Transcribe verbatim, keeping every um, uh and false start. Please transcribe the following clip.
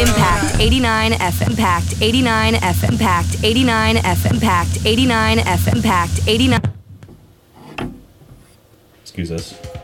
Impact eighty-nine F M. Impact eighty-nine F M. Impact eighty-nine F M. Impact eighty-nine F M. Impact eighty-nine. Excuse us.